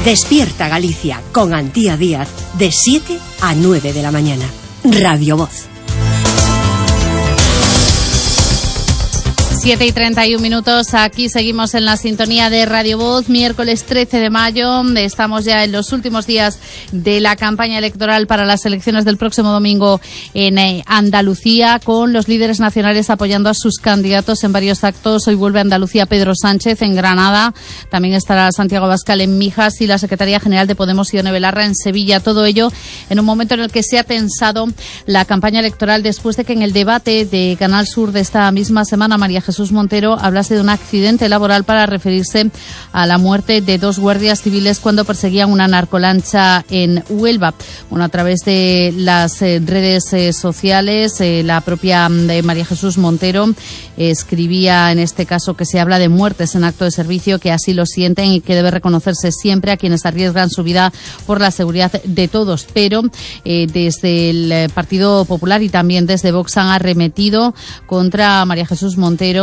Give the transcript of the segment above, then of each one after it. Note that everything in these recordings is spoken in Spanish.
Despierta Galicia con Antía Díaz de 7 a 9 de la mañana. Radio Voz. 7:31, aquí seguimos en la sintonía de Radio Voz, miércoles 13 de mayo, estamos ya en los últimos días de la campaña electoral para las elecciones del próximo domingo en Andalucía, con los líderes nacionales apoyando a sus candidatos en varios actos. Hoy vuelve a Andalucía Pedro Sánchez en Granada, también estará Santiago Abascal en Mijas y la Secretaría General de Podemos, Ione Belarra, en Sevilla. Todo ello en un momento en el que se ha tensado la campaña electoral después de que en el debate de Canal Sur de esta misma semana María Jesús Montero hablase de un accidente laboral para referirse a la muerte de 2 guardias civiles cuando perseguían una narcolancha en Huelva. Bueno, a través de las redes sociales, la propia María Jesús Montero escribía en este caso que se habla de muertes en acto de servicio, que así lo sienten y que debe reconocerse siempre a quienes arriesgan su vida por la seguridad de todos. Pero desde el Partido Popular y también desde Vox han arremetido contra María Jesús Montero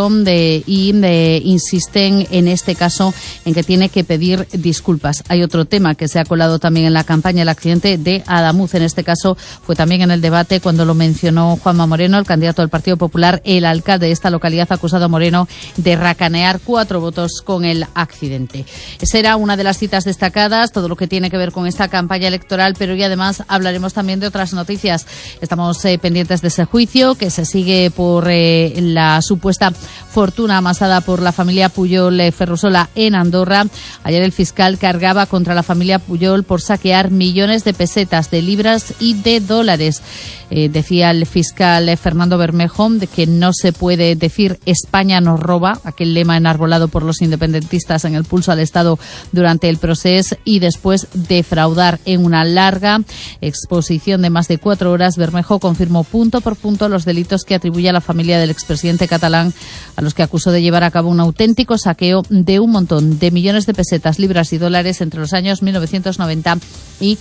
y insisten en este caso en que tiene que pedir disculpas. Hay otro tema que se ha colado también en la campaña, el accidente de Adamuz. En este caso fue también en el debate cuando lo mencionó Juanma Moreno, el candidato del Partido Popular. El alcalde de esta localidad ha acusado a Moreno de racanear 4 votos con el accidente. Será una de las citas destacadas, todo lo que tiene que ver con esta campaña electoral, pero y además hablaremos también de otras noticias. Estamos pendientes de ese juicio que se sigue por la supuesta fortuna amasada por la familia Pujol Ferrusola en Andorra. Ayer el fiscal cargaba contra la familia Pujol por saquear millones de pesetas, de libras y de dólares. Decía el fiscal Fernando Bermejo de que no se puede decir España nos roba, aquel lema enarbolado por los independentistas en el pulso al Estado durante el proceso, y después defraudar. En una larga exposición de más de 4 horas, Bermejo confirmó punto por punto los delitos que atribuye a la familia del expresidente catalán, a los que acusó de llevar a cabo un auténtico saqueo de un montón de millones de pesetas, libras y dólares entre los años 1990 y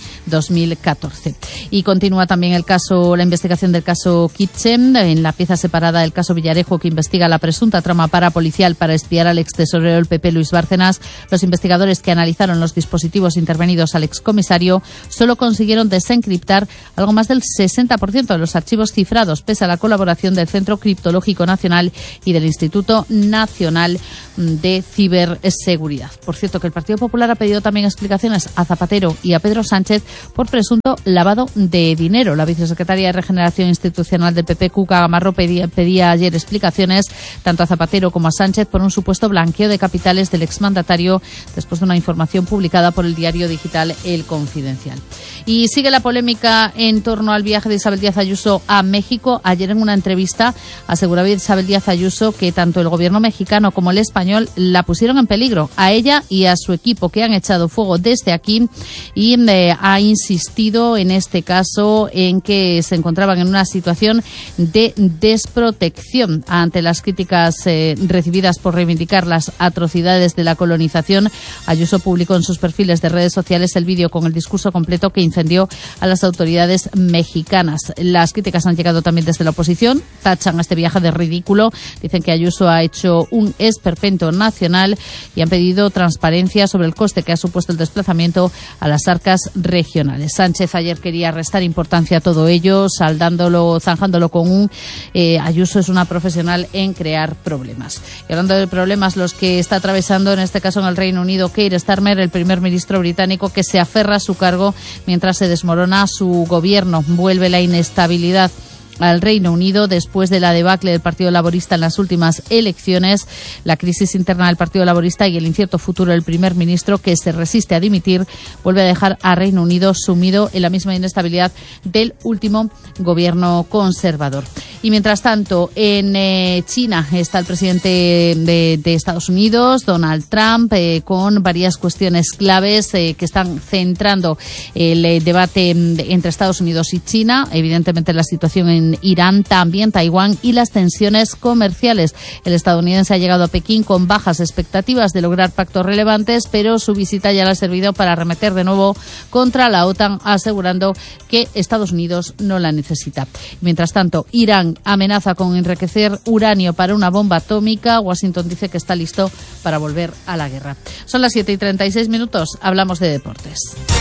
2014. Y continúa también la investigación del caso Kitchen, en la pieza separada del caso Villarejo, que investiga la presunta trama parapolicial para espiar al extesorero del PP, Luis Bárcenas. Los investigadores que analizaron los dispositivos intervenidos al excomisario solo consiguieron desencriptar algo más del 60% de los archivos cifrados, pese a la colaboración del Centro Criptológico Nacional y del Instituto Nacional de Ciberseguridad. Por cierto, que el Partido Popular ha pedido también explicaciones a Zapatero y a Pedro Sánchez por presunto lavado de dinero. La vicesecretaria de Regeneración Institucional del PP, Cuca Gamarro, pedía ayer explicaciones tanto a Zapatero como a Sánchez por un supuesto blanqueo de capitales del exmandatario después de una información publicada por el diario digital El Confidencial. Y sigue la polémica en torno al viaje de Isabel Díaz Ayuso a México. Ayer en una entrevista aseguraba Isabel Díaz Ayuso que tanto el gobierno mexicano como el español la pusieron en peligro, a ella y a su equipo, que han echado fuego desde aquí, y ha insistido en este caso en que se encontraban en una situación de desprotección ante las críticas recibidas por reivindicar las atrocidades de la colonización. Ayuso publicó en sus perfiles de redes sociales el vídeo con el discurso completo que incendió a las autoridades mexicanas. Las críticas han llegado también desde la oposición, tachan a este viaje de ridículo, dicen que Ayuso ha hecho un esperpento nacional y han pedido transparencia sobre el coste que ha supuesto el desplazamiento a las arcas regionales. Sánchez ayer quería restar importancia a todo ello, zanjándolo con un Ayuso es una profesional en crear problemas. Y hablando de problemas, los que está atravesando en este caso en el Reino Unido Keir Starmer, el primer ministro británico, que se aferra a su cargo mientras se desmorona su gobierno. Vuelve la inestabilidad al Reino Unido después de la debacle del Partido Laborista en las últimas elecciones, la crisis interna del Partido Laborista y el incierto futuro del primer ministro, que se resiste a dimitir, vuelve a dejar a Reino Unido sumido en la misma inestabilidad del último gobierno conservador. Y mientras tanto, en China está el presidente de Estados Unidos, Donald Trump, con varias cuestiones claves que están centrando el debate entre Estados Unidos y China. Evidentemente la situación en Irán, también Taiwán y las tensiones comerciales. El estadounidense ha llegado a Pekín con bajas expectativas de lograr pactos relevantes, pero su visita ya le ha servido para arremeter de nuevo contra la OTAN, asegurando que Estados Unidos no la necesita. Mientras tanto, Irán amenaza con enriquecer uranio para una bomba atómica. Washington dice que está listo para volver a la guerra. Son las 7:36, hablamos de deportes.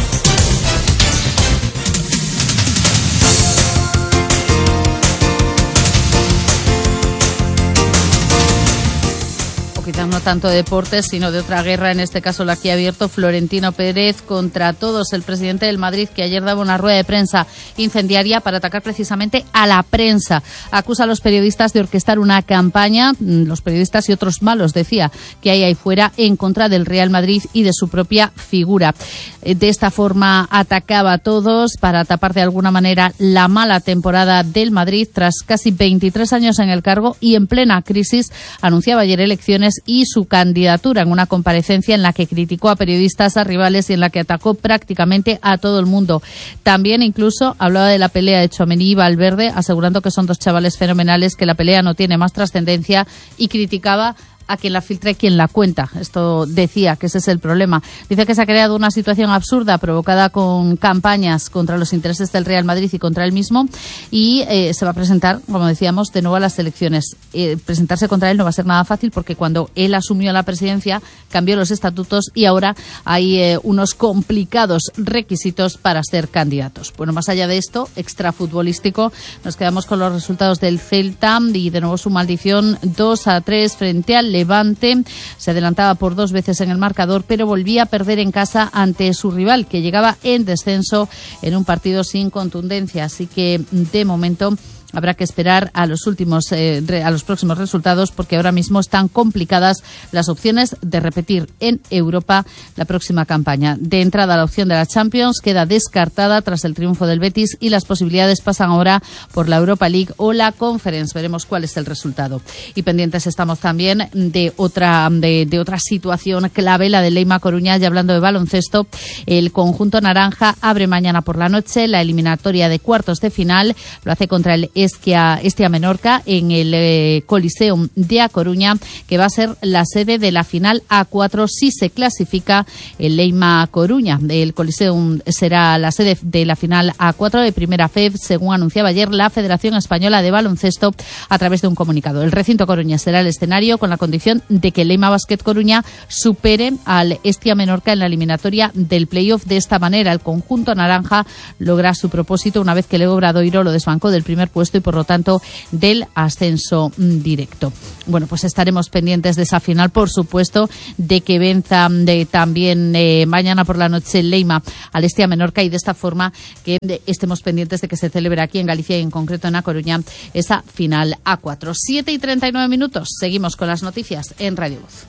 Quizás no tanto de deportes, sino de otra guerra, en este caso la que ha abierto Florentino Pérez contra todos. El presidente del Madrid, que ayer daba una rueda de prensa incendiaria para atacar precisamente a la prensa. Acusa a los periodistas de orquestar una campaña, los periodistas y otros malos, decía, que hay ahí fuera, en contra del Real Madrid y de su propia figura. De esta forma atacaba a todos para tapar de alguna manera la mala temporada del Madrid tras casi 23 años en el cargo y en plena crisis. Anunciaba ayer elecciones y su candidatura en una comparecencia en la que criticó a periodistas, a rivales y en la que atacó prácticamente a todo el mundo. También incluso hablaba de la pelea de Tchouaméni y Valverde, asegurando que son dos chavales fenomenales, que la pelea no tiene más trascendencia, y criticaba a quien la filtra y quien la cuenta. Esto decía que ese es el problema. Dice que se ha creado una situación absurda provocada con campañas contra los intereses del Real Madrid y contra él mismo, y se va a presentar, como decíamos, de nuevo a las elecciones. Presentarse contra él no va a ser nada fácil, porque cuando él asumió la presidencia cambió los estatutos y ahora hay unos complicados requisitos para ser candidatos. Bueno, más allá de esto, extrafutbolístico, nos quedamos con los resultados del Celta y de nuevo su maldición, 2-3 frente al Levante. Se adelantaba por 2 veces en el marcador, pero volvía a perder en casa ante su rival, que llegaba en descenso en un partido sin contundencia. Así que, de momento, habrá que esperar a los próximos resultados, porque ahora mismo están complicadas las opciones de repetir en Europa la próxima campaña. De entrada, la opción de la Champions queda descartada tras el triunfo del Betis, y las posibilidades pasan ahora por la Europa League o la Conference. Veremos cuál es el resultado. Y pendientes estamos también de otra situación clave, la de Leima Coruña. Y hablando de baloncesto, el conjunto naranja abre mañana por la noche la eliminatoria de cuartos de final. Lo hace contra el Estia Menorca en el Coliseum de A Coruña, que va a ser la sede de la final A4 si se clasifica el Leima Coruña. El Coliseum será la sede de la final A4 de Primera FEB, según anunciaba ayer la Federación Española de Baloncesto a través de un comunicado. El recinto Coruña será el escenario, con la condición de que el Leima Basket Coruña supere al Estia Menorca en la eliminatoria del playoff. De esta manera, el conjunto naranja logra su propósito una vez que Leo Obradoiro lo desbancó del primer puesto y, por lo tanto, del ascenso directo. Bueno, pues estaremos pendientes de esa final, por supuesto, de que venza también mañana por la noche Leima al Estia Menorca, y de esta forma que estemos pendientes de que se celebre aquí en Galicia y en concreto en A Coruña esa final A4. 7:39. Seguimos con las noticias en Radio Voz.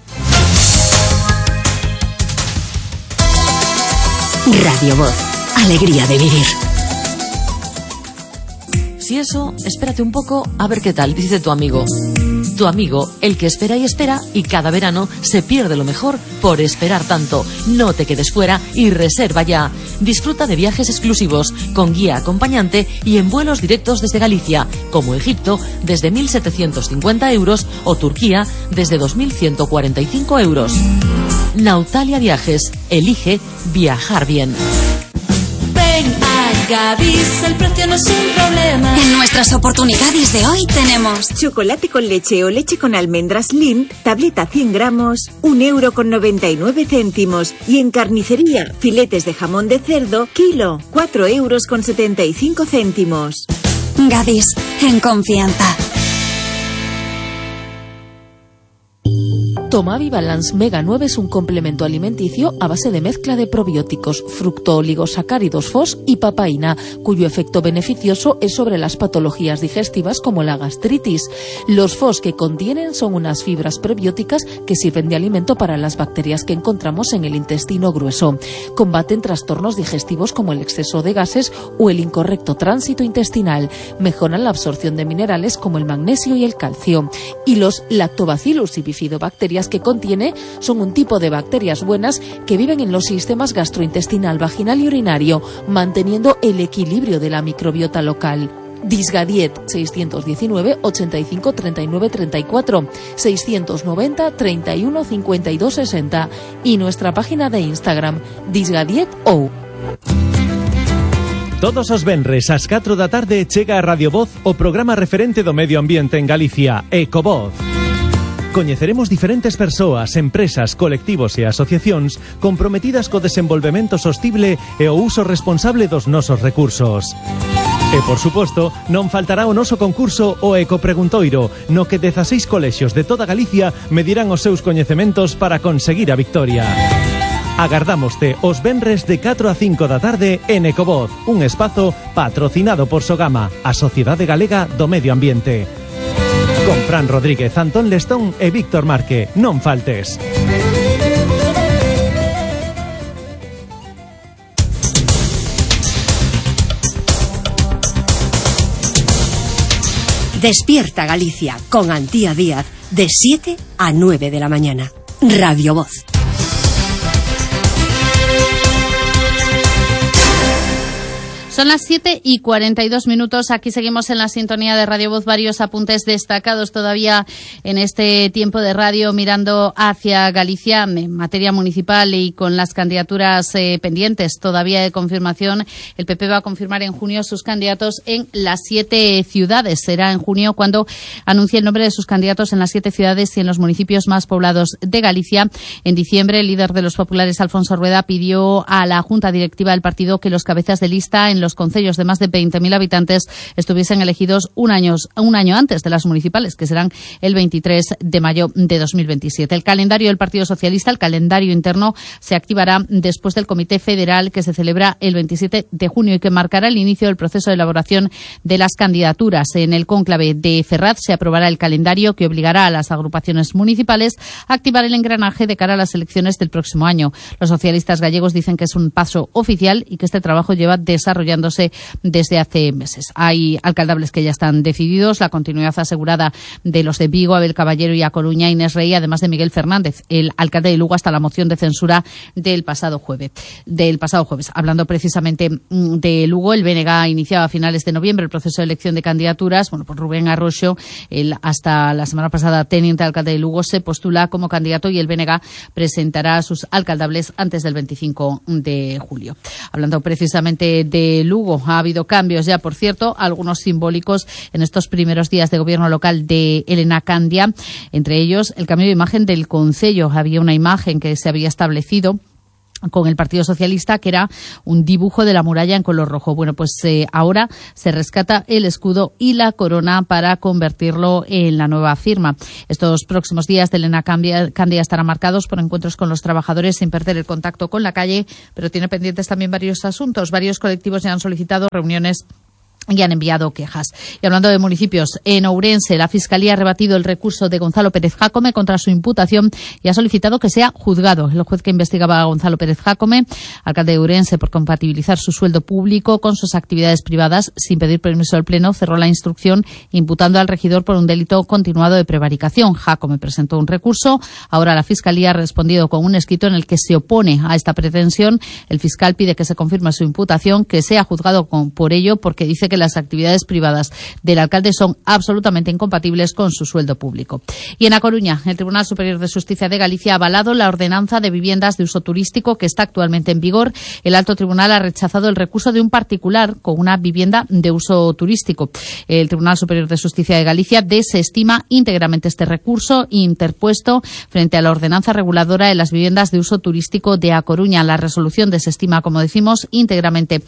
Radio Voz. Alegría de vivir. Si eso, espérate un poco a ver qué tal, dice tu amigo. Tu amigo, el que espera y cada verano se pierde lo mejor por esperar tanto. No te quedes fuera y reserva ya. Disfruta de viajes exclusivos, con guía acompañante y en vuelos directos desde Galicia, como Egipto desde 1.750 euros o Turquía desde 2.145 euros. Nautalia Viajes, elige viajar bien. Ven a Gadis, el precio no es un problema. En nuestras oportunidades de hoy tenemos chocolate con leche o leche con almendras Lindt, tableta 100 gramos, 1,99 €. Y en carnicería, filetes de jamón de cerdo, kilo, 4,75 €. Gadis, en confianza. Tomavi Balance Mega 9 es un complemento alimenticio a base de mezcla de probióticos, fructooligosacáridos FOS y papaína, cuyo efecto beneficioso es sobre las patologías digestivas como la gastritis. Los FOS que contienen son unas fibras prebióticas que sirven de alimento para las bacterias que encontramos en el intestino grueso. Combaten trastornos digestivos como el exceso de gases o el incorrecto tránsito intestinal. Mejoran la absorción de minerales como el magnesio y el calcio. Y los Lactobacillus y bifidobacterias que contiene son un tipo de bacterias buenas que viven en los sistemas gastrointestinal, vaginal y urinario, manteniendo el equilibrio de la microbiota local. Disgadiet 619 85 39 34 690 31 52 60 y nuestra página de Instagram Disgadiet O. Todos os venres ás 4 da tarde chega a Radio Voz o programa referente do medio ambiente en Galicia, Ecovoz. Coñeceremos diferentes persoas, empresas, colectivos e asociacións comprometidas co desenvolvemento sostible e o uso responsable dos nosos recursos. E, por suposto, non faltará o noso concurso o Ecopreguntoiro, no que 16 colexios de toda Galicia medirán os seus coñecementos para conseguir a victoria. Agardámoste os venres de 4 a 5 da tarde en Ecovoz, un espazo patrocinado por Sogama, a Sociedade Galega do Medio Ambiente. Con Fran Rodríguez, Antón Lestón e Víctor Marque. Non faltes. Despierta Galicia con Antía Díaz de 7 a 9 de la mañana. Radio Voz. Son las 7:42. Aquí seguimos en la sintonía de Radio Voz. Varios apuntes destacados todavía en este tiempo de radio mirando hacia Galicia en materia municipal y con las candidaturas pendientes todavía de confirmación. El PP va a confirmar en junio sus candidatos en las 7 ciudades. Será en junio cuando anuncie el nombre de sus candidatos en las 7 ciudades y en los municipios más poblados de Galicia. En diciembre, el líder de los populares, Alfonso Rueda, pidió a la Junta Directiva del partido que los cabezas de lista en los concellos de más de 20.000 habitantes estuviesen elegidos un año antes de las municipales, que serán el 23 de mayo de 2027. El calendario del Partido Socialista, el calendario interno, se activará después del Comité Federal que se celebra el 27 de junio y que marcará el inicio del proceso de elaboración de las candidaturas. En el cónclave de Ferraz se aprobará el calendario que obligará a las agrupaciones municipales a activar el engranaje de cara a las elecciones del próximo año. Los socialistas gallegos dicen que es un paso oficial y que este trabajo lleva desarrollándose desde hace meses. Hay alcaldables que ya están decididos, la continuidad asegurada de los de Vigo, Abel Caballero y A Coruña, Inés Rey, además de Miguel Fernández, el alcalde de Lugo, hasta la moción de censura del pasado jueves. Hablando precisamente de Lugo, el BNG iniciaba a finales de noviembre el proceso de elección de candidaturas. Por Rubén Arroxo, hasta la semana pasada teniente alcalde de Lugo, se postula como candidato y el BNG presentará a sus alcaldables antes del 25 de julio. Hablando precisamente de Lugo, ha habido cambios ya, por cierto, algunos simbólicos en estos primeros días de gobierno local de Elena Candia, entre ellos el cambio de imagen del concello. Había una imagen que se había establecido con el Partido Socialista, que era un dibujo de la muralla en color rojo. Bueno, pues ahora se rescata el escudo y la corona para convertirlo en la nueva firma. Estos próximos días de Elena Candia estarán marcados por encuentros con los trabajadores sin perder el contacto con la calle, pero tiene pendientes también varios asuntos. Varios colectivos ya han solicitado reuniones y han enviado quejas. Y hablando de municipios, en Ourense la Fiscalía ha rebatido el recurso de Gonzalo Pérez Jácome contra su imputación y ha solicitado que sea juzgado. El juez que investigaba a Gonzalo Pérez Jácome, alcalde de Ourense, por compatibilizar su sueldo público con sus actividades privadas sin pedir permiso del Pleno, cerró la instrucción imputando al regidor por un delito continuado de prevaricación. Jácome presentó un recurso. Ahora la Fiscalía ha respondido con un escrito en el que se opone a esta pretensión. El fiscal pide que se confirme su imputación, que sea juzgado por ello, porque dice que las actividades privadas del alcalde son absolutamente incompatibles con su sueldo público. Y en A Coruña, el Tribunal Superior de Justicia de Galicia ha avalado la ordenanza de viviendas de uso turístico que está actualmente en vigor. El Alto Tribunal ha rechazado el recurso de un particular con una vivienda de uso turístico. El Tribunal Superior de Justicia de Galicia desestima íntegramente este recurso interpuesto frente a la ordenanza reguladora de las viviendas de uso turístico de A Coruña. La resolución desestima, como decimos, íntegramente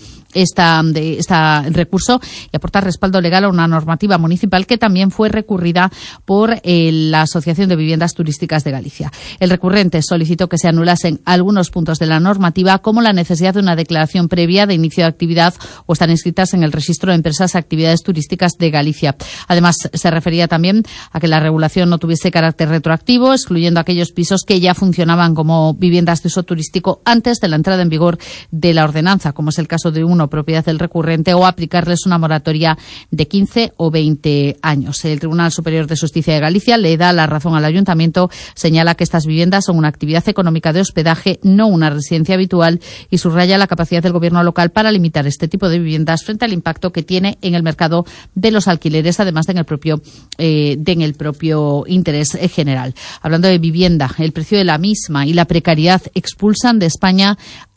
este recurso y aportar respaldo legal a una normativa municipal que también fue recurrida por la Asociación de Viviendas Turísticas de Galicia. El recurrente solicitó que se anulasen algunos puntos de la normativa, como la necesidad de una declaración previa de inicio de actividad o estar inscritas en el registro de empresas y actividades turísticas de Galicia. Además, se refería también a que la regulación no tuviese carácter retroactivo, excluyendo aquellos pisos que ya funcionaban como viviendas de uso turístico antes de la entrada en vigor de la ordenanza, como es el caso de uno propiedad del recurrente, o aplicarles una moratoria de 15 o 20 años. El Tribunal Superior de Justicia de Galicia le da la razón al Ayuntamiento, señala que estas viviendas son una actividad económica de hospedaje, no una residencia habitual, y subraya la capacidad del Gobierno local para limitar este tipo de viviendas frente al impacto que tiene en el mercado de los alquileres, además de en el propio interés general. Hablando de vivienda, el precio de la misma y la precariedad expulsan de España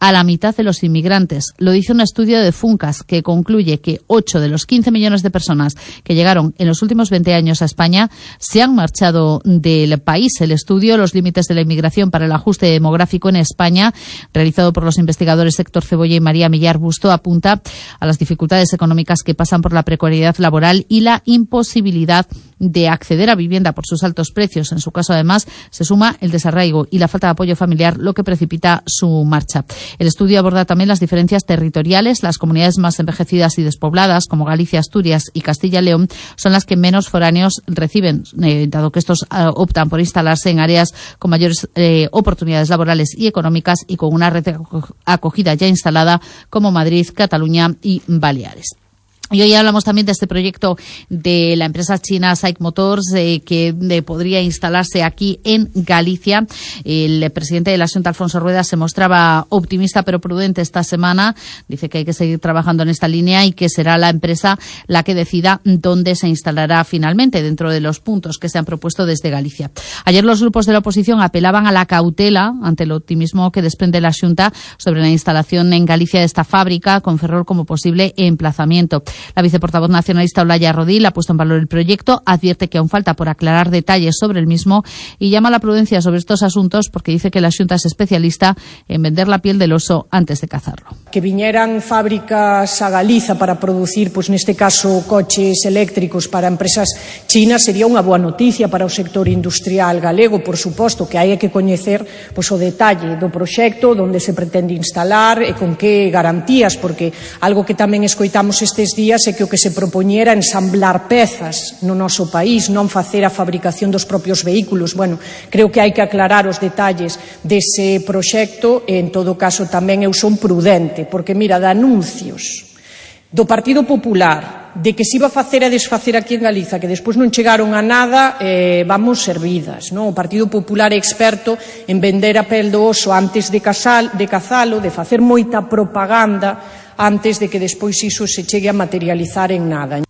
a la mitad de los inmigrantes. Lo dice un estudio de Funcas que concluye que 8 de los 15 millones de personas que llegaron en los últimos 20 años a España se han marchado del país. El estudio Los límites de la inmigración para el ajuste demográfico en España, realizado por los investigadores Héctor Cebolla y María Millar Busto, apunta a las dificultades económicas que pasan por la precariedad laboral y la imposibilidad de acceder a vivienda por sus altos precios. En su caso, además, se suma el desarraigo y la falta de apoyo familiar, lo que precipita su marcha. El estudio aborda también las diferencias territoriales. Las comunidades más envejecidas y despobladas, como Galicia, Asturias y Castilla y León, son las que menos foráneos reciben, dado que estos optan por instalarse en áreas con mayores oportunidades laborales y económicas y con una red de acogida ya instalada, como Madrid, Cataluña y Baleares. Y hoy hablamos también de este proyecto de la empresa china SAIC Motors, que podría instalarse aquí en Galicia. El presidente de la Xunta, Alfonso Rueda, se mostraba optimista pero prudente esta semana. Dice que hay que seguir trabajando en esta línea y que será la empresa la que decida dónde se instalará finalmente, dentro de los puntos que se han propuesto desde Galicia. Ayer los grupos de la oposición apelaban a la cautela ante el optimismo que desprende la Xunta sobre la instalación en Galicia de esta fábrica, con Ferrol como posible emplazamiento. La viceportavoz nacionalista Olaya Rodil ha puesto en valor el proyecto, advierte que aún falta por aclarar detalles sobre el mismo y llama a la prudencia sobre estos asuntos porque dice que la Xunta es especialista en vender la piel del oso antes de cazarlo. Que viñeran fábricas a Galiza para producir, pois neste caso, coches eléctricos para empresas chinas sería unha boa noticia para o sector industrial galego, por suposto, que hai que coñecer pois o detalle do proxecto, onde se pretende instalar e con que garantías, porque algo que tamén escoitamos estes días é que o que se propoñera ensamblar pezas no noso país, non facer a fabricación dos propios vehículos. Bueno, creo que hai que aclarar os detalles dese proxecto e, en todo caso, tamén eu son prudente, porque, mira, de anuncios do Partido Popular de que se iba a facer e desfacer aquí en Galiza, que despois non chegaron a nada, vamos servidas, non? O Partido Popular é experto en vender a pel do oso antes de cazalo, de facer moita propaganda antes de que despois iso se chegue a materializar en nada.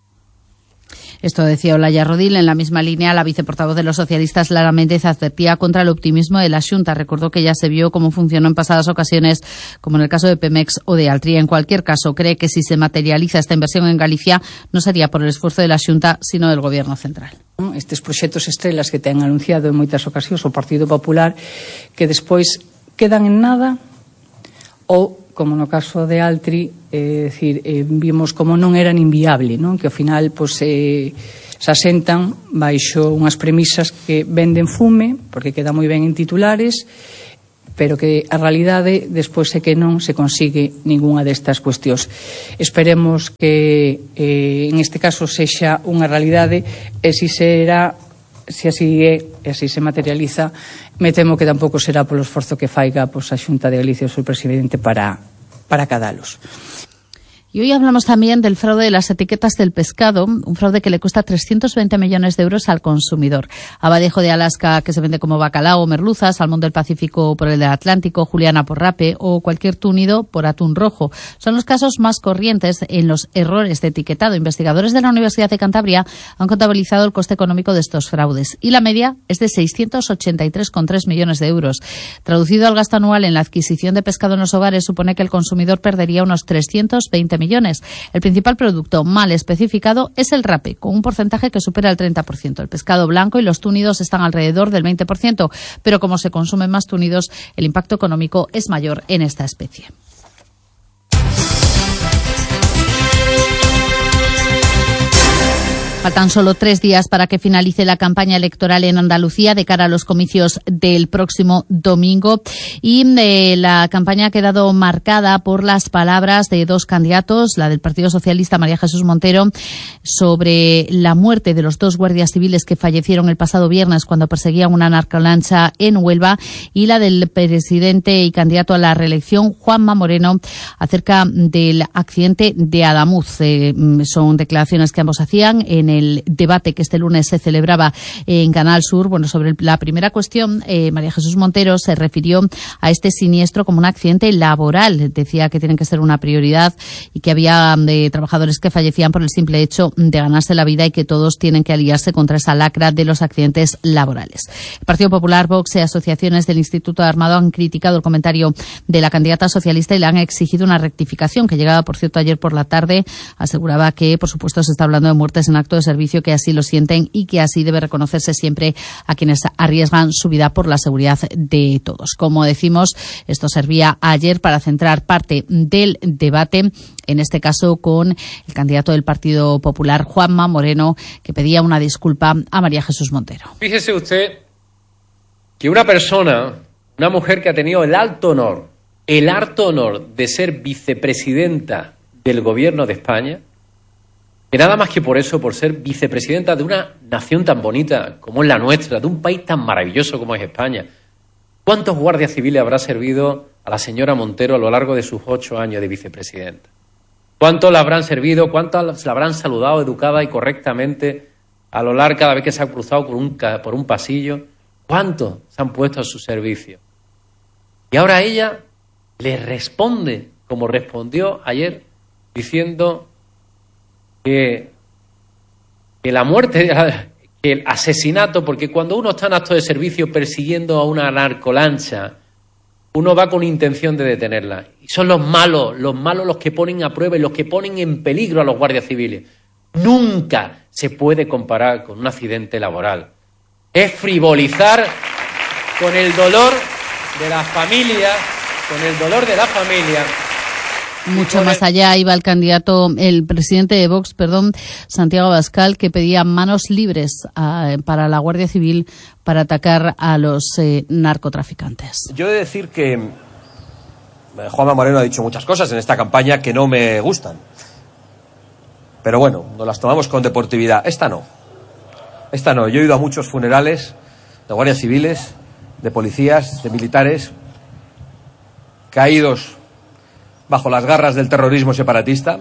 Esto decía Olaya Rodil. En la misma línea, la viceportavoz de los socialistas, Lara Méndez, advertía contra el optimismo de la Xunta. Recordó que ya se vio cómo funcionó en pasadas ocasiones, como en el caso de Pemex o de Altria. En cualquier caso, cree que si se materializa esta inversión en Galicia, no sería por el esfuerzo de la Xunta, sino del Gobierno central. Estes proxectos estrelas que ten anunciado en moitas ocasións o Partido Popular, que despois quedan en nada, ou, como no caso de Altri, vimos como non eran inviable, non? Que ao final se asentan baixo unhas premisas que venden fume, porque queda moi ben en titulares, pero que a realidade despois é que non se consigue ningunha destas cuestións. Esperemos que en este caso sexa unha realidade e se así é e así se materializa, me temo que tampouco será polo esforzo que faiga a Xunta de Galicia o seu presidente para cadalos. Y hoy hablamos también del fraude de las etiquetas del pescado, un fraude que le cuesta 320 millones de euros al consumidor. Abadejo de Alaska, que se vende como bacalao o merluza, salmón del Pacífico por el del Atlántico, juliana por rape o cualquier túnido por atún rojo. Son los casos más corrientes en los errores de etiquetado. Investigadores de la Universidad de Cantabria han contabilizado el coste económico de estos fraudes y la media es de 683,3 millones de euros. Traducido al gasto anual en la adquisición de pescado en los hogares, supone que el consumidor perdería unos 320 millones. El principal producto mal especificado es el rape, con un porcentaje que supera el 30%. El pescado blanco y los túnidos están alrededor del 20%, pero como se consumen más túnidos, el impacto económico es mayor en esta especie. Faltan solo 3 días para que finalice la campaña electoral en Andalucía de cara a los comicios del próximo domingo y la campaña ha quedado marcada por las palabras de 2 candidatos, la del Partido Socialista, María Jesús Montero, sobre la muerte de los 2 guardias civiles que fallecieron el pasado viernes cuando perseguían una narcolancha en Huelva, y la del presidente y candidato a la reelección, Juanma Moreno, acerca del accidente de Adamuz. Son declaraciones que ambos hacían en el debate que este lunes se celebraba en Canal Sur. Bueno, sobre la primera cuestión, María Jesús Montero se refirió a este siniestro como un accidente laboral. Decía que tienen que ser una prioridad y que había trabajadores que fallecían por el simple hecho de ganarse la vida y que todos tienen que aliarse contra esa lacra de los accidentes laborales. El Partido Popular, Vox y asociaciones del Instituto Armado han criticado el comentario de la candidata socialista y le han exigido una rectificación que llegaba, por cierto, ayer por la tarde. Aseguraba que, por supuesto, se está hablando de muertes en acto de servicio, que así lo sienten y que así debe reconocerse siempre a quienes arriesgan su vida por la seguridad de todos. Como decimos, esto servía ayer para centrar parte del debate, en este caso con el candidato del Partido Popular, Juanma Moreno, que pedía una disculpa a María Jesús Montero. Fíjese usted que una persona, una mujer que ha tenido el alto honor de ser vicepresidenta del Gobierno de España, que nada más que por eso, por ser vicepresidenta de una nación tan bonita como es la nuestra, de un país tan maravilloso como es España, ¿cuántos guardias civiles habrá servido a la señora Montero a lo largo de sus 8 años de vicepresidenta? ¿Cuántos la habrán servido? ¿Cuántos la habrán saludado educada y correctamente a lo largo cada vez que se ha cruzado por un pasillo? ¿Cuántos se han puesto a su servicio? Y ahora ella le responde, como respondió ayer, diciendo que la muerte, que el asesinato, porque cuando uno está en acto de servicio persiguiendo a una narcolancha, uno va con intención de detenerla. Y son los malos los que ponen a prueba y los que ponen en peligro a los guardias civiles. Nunca se puede comparar con un accidente laboral. Es frivolizar con el dolor de las familias, Mucho más allá iba el presidente de Vox, Santiago Abascal, que pedía manos libres para la Guardia Civil para atacar a los narcotraficantes. Yo he de decir que Juanma Moreno ha dicho muchas cosas en esta campaña que no me gustan. Pero bueno, nos las tomamos con deportividad. Esta no. Yo he ido a muchos funerales de guardias civiles, de policías, de militares, caídos bajo las garras del terrorismo separatista,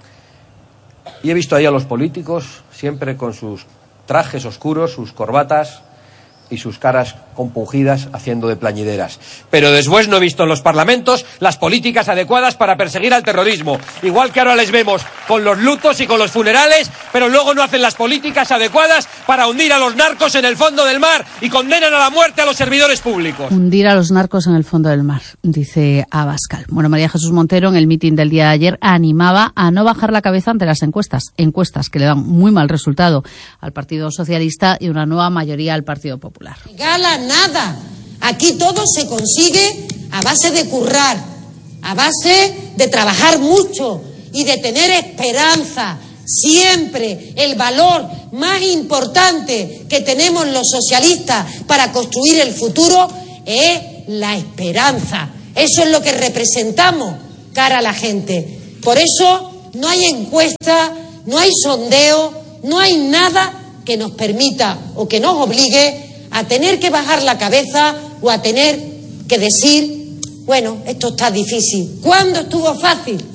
y he visto ahí a los políticos siempre con sus trajes oscuros, sus corbatas y sus caras compungidas haciendo de plañideras. Pero después no he visto en los parlamentos las políticas adecuadas para perseguir al terrorismo. Igual que ahora les vemos con los lutos y con los funerales, pero luego no hacen las políticas adecuadas para hundir a los narcos en el fondo del mar y condenan a la muerte a los servidores públicos. Hundir a los narcos en el fondo del mar, dice Abascal. Bueno, María Jesús Montero en el mitin del día de ayer animaba a no bajar la cabeza ante las encuestas que le dan muy mal resultado al Partido Socialista y una nueva mayoría al Partido Popular. Regala nada. Aquí todo se consigue a base de currar, a base de trabajar mucho y de tener esperanza. Siempre el valor más importante que tenemos los socialistas para construir el futuro es la esperanza. Eso es lo que representamos cara a la gente. Por eso no hay encuesta, no hay sondeo, no hay nada que nos permita o que nos obligue a tener que bajar la cabeza o a tener que decir, bueno, esto está difícil. ¿Cuándo estuvo fácil?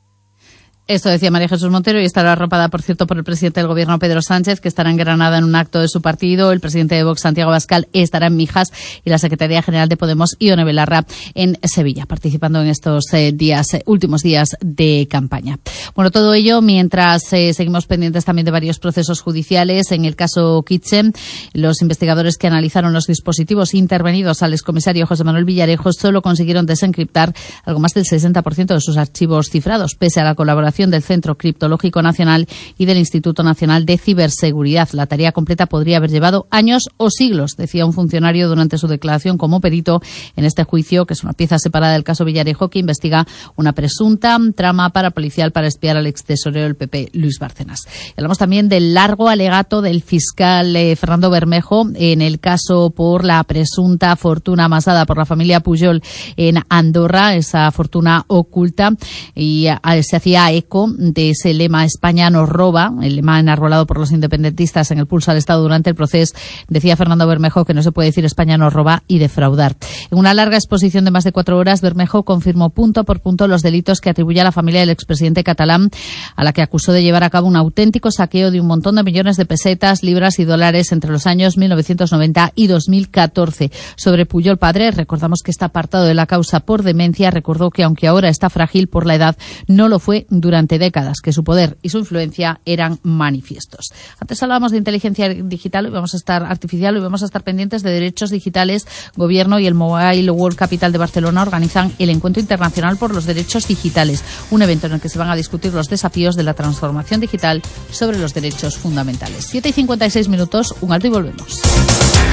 Esto decía María Jesús Montero y estará arropada, por cierto, por el presidente del Gobierno, Pedro Sánchez, que estará en Granada en un acto de su partido. El presidente de Vox, Santiago Abascal, estará en Mijas y la secretaria general de Podemos, Ione Belarra, en Sevilla, participando en estos últimos días de campaña. Bueno, todo ello mientras seguimos pendientes también de varios procesos judiciales. En el caso Kitchen, los investigadores que analizaron los dispositivos intervenidos al excomisario José Manuel Villarejo solo consiguieron desencriptar algo más del 60% de sus archivos cifrados, pese a la colaboración del Centro Criptológico Nacional y del Instituto Nacional de Ciberseguridad. La tarea completa podría haber llevado años o siglos, decía un funcionario durante su declaración como perito en este juicio, que es una pieza separada del caso Villarejo, que investiga una presunta trama parapolicial para espiar al extesorero del PP, Luis Bárcenas. Hablamos también del largo alegato del fiscal Fernando Bermejo en el caso por la presunta fortuna amasada por la familia Pujol en Andorra, esa fortuna oculta, y se hacía eco eco de ese lema España nos roba, el lema enarbolado por los independentistas en el pulso al Estado durante el proceso. Decía Fernando Bermejo que no se puede decir España nos roba y defraudar. En una larga exposición de más de 4 horas, Bermejo confirmó punto por punto los delitos que atribuye a la familia del expresidente catalán, a la que acusó de llevar a cabo un auténtico saqueo de un montón de millones de pesetas, libras y dólares entre los años 1990 y 2014. Sobre Pujol padre, recordamos que está apartado de la causa por demencia. Recordó que aunque ahora está frágil por la edad, no lo fue durante décadas, que su poder y su influencia eran manifiestos. Antes hablábamos de inteligencia digital, hoy vamos a estar artificial, hoy vamos a estar pendientes de derechos digitales. Gobierno y el Mobile World Capital de Barcelona organizan el Encuentro Internacional por los Derechos Digitales, un evento en el que se van a discutir los desafíos de la transformación digital sobre los derechos fundamentales. 7:56, un alto y volvemos.